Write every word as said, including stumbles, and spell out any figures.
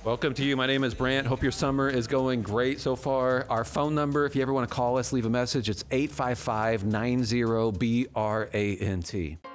Welcome to you. My name is Brant. Hope your summer is going great so far. Our phone number, if you ever want to call us, leave a message, it's eight five five, nine zero, B R A N T.